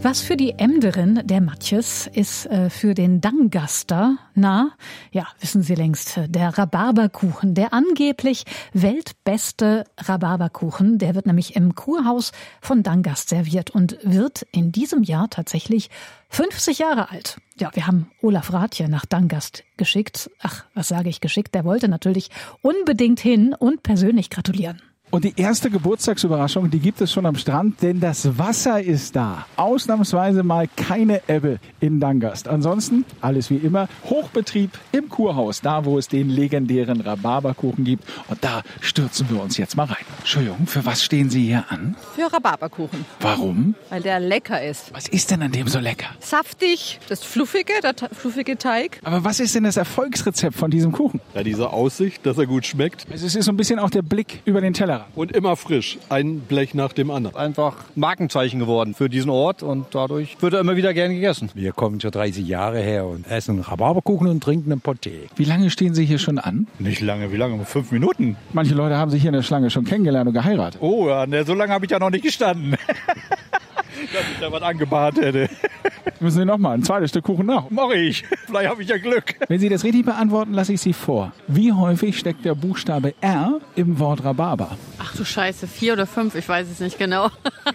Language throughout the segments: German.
Was für die Emderin, der Matjes, ist für den Dangaster, wissen Sie längst, der Rhabarberkuchen, der angeblich weltbeste Rhabarberkuchen, der wird nämlich im Kurhaus von Dangast serviert und wird in diesem Jahr tatsächlich 50 Jahre alt. Ja, wir haben Olaf Rathje nach Dangast geschickt. Der wollte natürlich unbedingt hin und persönlich gratulieren. Und die erste Geburtstagsüberraschung, die gibt es schon am Strand, denn das Wasser ist da. Ausnahmsweise mal keine Ebbe in Dangast. Ansonsten alles wie immer, Hochbetrieb im Kurhaus, da wo es den legendären Rhabarberkuchen gibt. Und da stürzen wir uns jetzt mal rein. Entschuldigung, für was stehen Sie hier an? Für Rhabarberkuchen. Warum? Weil der lecker ist. Was ist denn an dem so lecker? Saftig, der fluffige Teig. Aber was ist denn das Erfolgsrezept von diesem Kuchen? Ja, diese Aussicht, dass er gut schmeckt. Also es ist so ein bisschen auch der Blick über den Tellerrand. Und immer frisch, ein Blech nach dem anderen. Einfach Markenzeichen geworden für diesen Ort und dadurch wird er immer wieder gern gegessen. Wir kommen schon 30 Jahre her und essen Rhabarberkuchen und trinken einen Pott Tee. Wie lange stehen Sie hier schon an? Nicht lange, wie lange? 5 Minuten. Manche Leute haben sich hier in der Schlange schon kennengelernt und geheiratet. Oh ja, so lange habe ich ja noch nicht gestanden. Dass ich da was angebahnt hätte. Müssen Sie noch mal ein zweites Stück Kuchen nach? Mach ich. Vielleicht habe ich ja Glück. Wenn Sie das richtig beantworten, lasse ich Sie vor. Wie häufig steckt der Buchstabe R im Wort Rhabarber? Ach du Scheiße, 4 oder 5, ich weiß es nicht genau.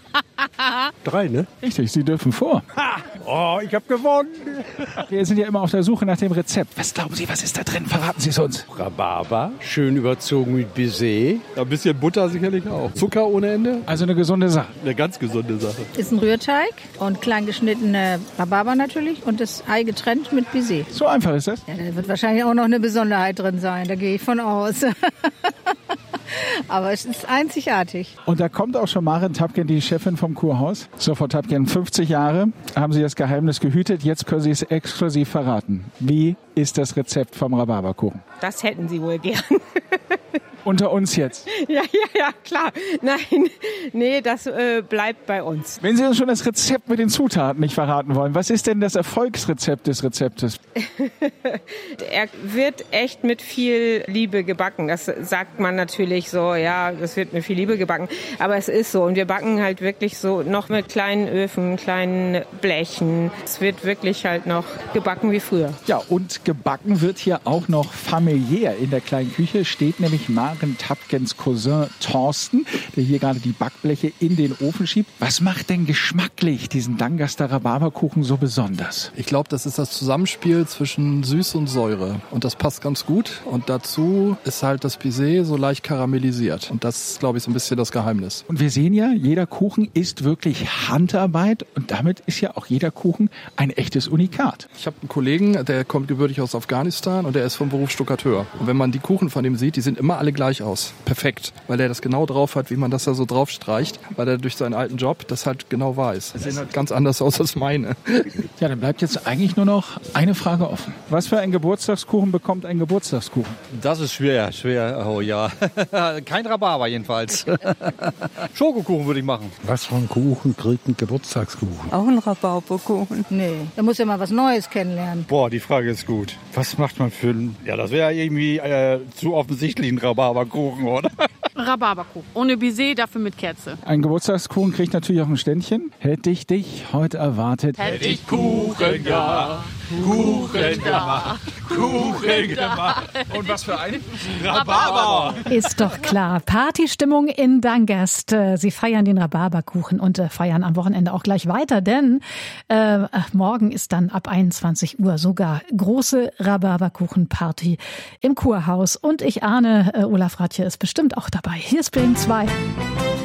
3, ne? Richtig, Sie dürfen vor. Oh, ich habe gewonnen. Wir sind ja immer auf der Suche nach dem Rezept. Was glauben Sie, was ist da drin? Verraten Sie es uns. Rhabarber, schön überzogen mit Baiser. Ein bisschen Butter sicherlich auch. Zucker ohne Ende. Also eine gesunde Sache. Eine ganz gesunde Sache. Ist ein Rührteig und klein geschnittene Rhabarber natürlich und das Ei getrennt mit Baiser. So einfach ist das? Ja, da wird wahrscheinlich auch noch eine Besonderheit drin sein, da gehe ich von aus. Aber es ist einzigartig. Und da kommt auch schon Maren Tapken, die Chefin vom Kurhaus. So, Frau Tapken, 50 Jahre haben Sie das Geheimnis gehütet. Jetzt können Sie es exklusiv verraten. Wie ist das Rezept vom Rhabarberkuchen? Das hätten Sie wohl gern. Unter uns jetzt. Ja, klar. Nee, das bleibt bei uns. Wenn Sie uns schon das Rezept mit den Zutaten nicht verraten wollen, was ist denn das Erfolgsrezept des Rezeptes? Er wird echt mit viel Liebe gebacken. Das sagt man natürlich so, ja, das wird mit viel Liebe gebacken. Aber es ist so. Und wir backen halt wirklich so noch mit kleinen Öfen, kleinen Blechen. Es wird wirklich halt noch gebacken wie früher. Ja, und gebacken wird hier auch noch familiär. In der kleinen Küche steht nämlich Maren Tapkens Cousin Thorsten, der hier gerade die Backbleche in den Ofen schiebt. Was macht denn geschmacklich diesen Dangaster Rhabarberkuchen so besonders? Ich glaube, das ist das Zusammenspiel zwischen Süß und Säure. Und das passt ganz gut. Und dazu ist halt das Baiser so leicht karamellisiert. Und das ist, glaube ich, so ein bisschen das Geheimnis. Und wir sehen ja, jeder Kuchen ist wirklich Handarbeit. Und damit ist ja auch jeder Kuchen ein echtes Unikat. Ich habe einen Kollegen, der kommt gebürtig aus Afghanistan und der ist vom Beruf Stuckateur. Und wenn man die Kuchen von dem sieht, die sind immer alle gleich aus. Perfekt. Weil er das genau drauf hat, wie man das da so drauf streicht. Weil er durch seinen alten Job das halt genau weiß. Die sehen halt ganz anders aus als meine. Ja, dann bleibt jetzt eigentlich nur noch eine Frage offen. Was für ein Geburtstagskuchen bekommt ein Geburtstagskuchen? Das ist schwer. Oh ja. Kein Rhabarber jedenfalls. Schokokuchen würde ich machen. Was für ein Kuchen kriegt ein Geburtstagskuchen? Auch ein Rhabarberkuchen. Nee, da muss ja mal was Neues kennenlernen. Boah, die Frage ist gut. Was macht man für ein... Ja, das wäre irgendwie zu offensichtlich ein Rhabarberkuchen, oder? Rhabarberkuchen. Ohne Baiser, dafür mit Kerze. Ein Geburtstagskuchen kriegt natürlich auch ein Ständchen. Hätte ich dich heute erwartet. Hätte ich Kuchen gemacht. Und was für ein? Rhabarber. Ist doch klar. Partystimmung in Dangast. Sie feiern den Rhabarberkuchen und feiern am Wochenende auch gleich weiter, denn morgen ist dann ab 21 Uhr sogar große Rhabarberkuchenparty im Kurhaus. Und ich ahne, Olaf Rathje ist bestimmt auch dabei. Hier ist Bremen 2.